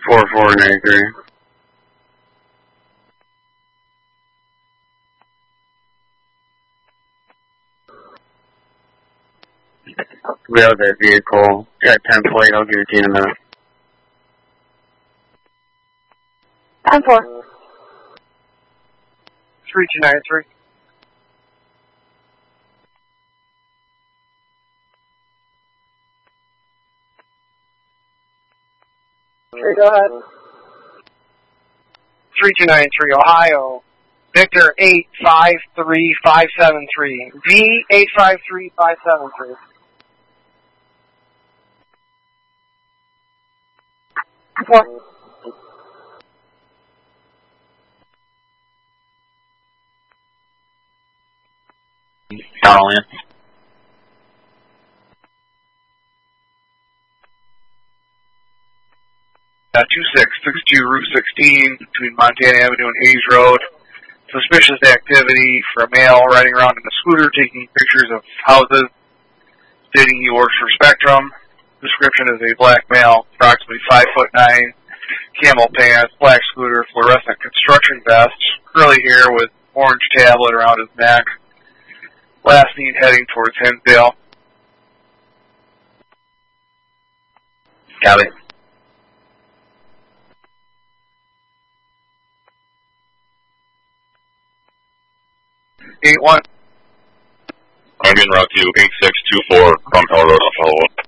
4493. We have that vehicle. Got 10 plate. I'll give it to you in a minute. 10-4. 3293. Okay, go ahead. 3293, Ohio. Victor 853573. V853573. Four. Call in. Uh, 2662 Route 16 between Montana Avenue and Hayes Road. Suspicious activity for a male riding around in a scooter taking pictures of houses, stating he works for Spectrum. Description is a black male, approximately 5'9", camel pants, black scooter, fluorescent construction vest, curly hair with orange tablet around his neck. Last seen heading towards Hinsdale. Got it. Eight one. I'm in route to 8624 from Colorado, follow up.